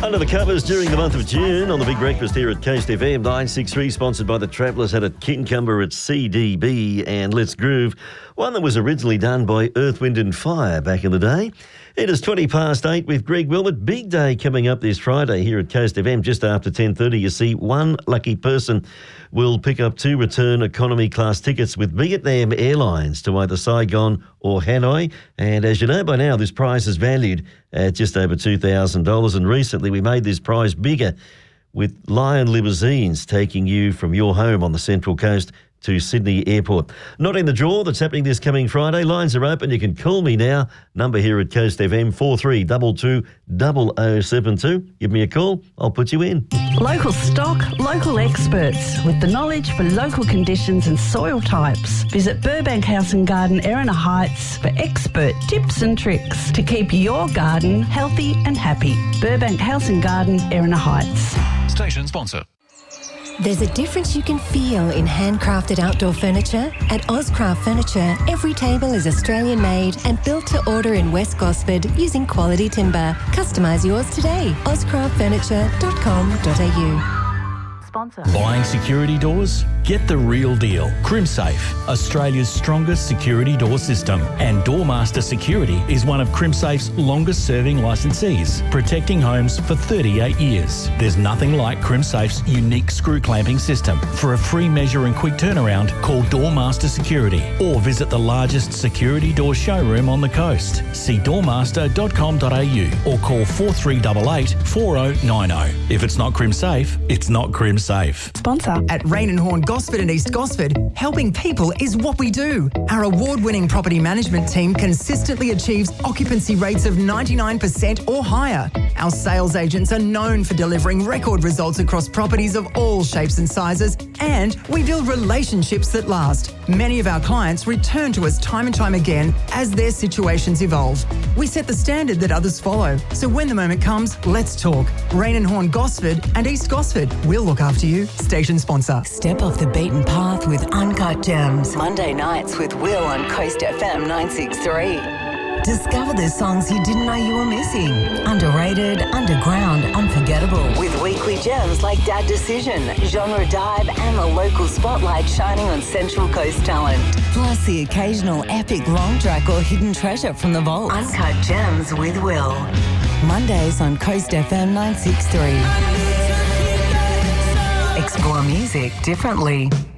Under the covers during the month of June on the Big Breakfast here at Coast FM 963, sponsored by the Travellers at Kincumber at CDB and Let's Groove, one that was originally done by Earth, Wind and Fire back in the day. It is 8:20 with Greg Wilmot. Big day coming up this Friday here at Coast FM just after 10:30. You see, one lucky person will pick up 2 return economy class tickets with Vietnam Airlines to either Saigon or Hanoi. And as you know by now, this prize is valued at just over $2,000. And recently we made this prize bigger with Lion Limousines taking you from your home on the Central Coast to Sydney Airport. Not in the draw that's happening this coming Friday. Lines are open. You can call me now. Number here at Coast FM, 4322 0072. Give me a call. I'll put you in. Local stock, local experts with the knowledge for local conditions and soil types. Visit Burbank House and Garden, Erina Heights for expert tips and tricks to keep your garden healthy and happy. Burbank House and Garden, Erina Heights. Station sponsor. There's a difference you can feel in handcrafted outdoor furniture. At Ozcraft Furniture, every table is Australian-made and built to order in West Gosford using quality timber. Customise yours today. ozcraftfurniture.com.au. Sponsor. Buying security doors? Get the real deal. CrimSafe, Australia's strongest security door system. And Doormaster Security is one of CrimSafe's longest serving licensees, protecting homes for 38 years. There's nothing like CrimSafe's unique screw clamping system. For a free measure and quick turnaround, call Doormaster Security or visit the largest security door showroom on the coast. See doormaster.com.au or call 4388 4090. If it's not CrimSafe, it's not CrimSafe. Sponsor. At Rain and Horn Gosford and East Gosford, helping people is what we do. Our award-winning property management team consistently achieves occupancy rates of 99% or higher. Our sales agents are known for delivering record results across properties of all shapes and sizes, and we build relationships that last. Many of our clients return to us time and time again as their situations evolve. We set the standard that others follow, so when the moment comes, let's talk. Rain and Horn Gosford and East Gosford, we'll look after you. Station sponsor. Step off the beaten path with Uncut Gems. Monday nights with Will on Coast FM 963. Discover the songs you didn't know you were missing. Underrated, underground, unforgettable. With weekly gems like Dad Decision, Genre Dive and the local spotlight shining on Central Coast talent. Plus the occasional epic long track or hidden treasure from the vault. Uncut Gems with Will. Mondays on Coast FM 963. Explore music differently.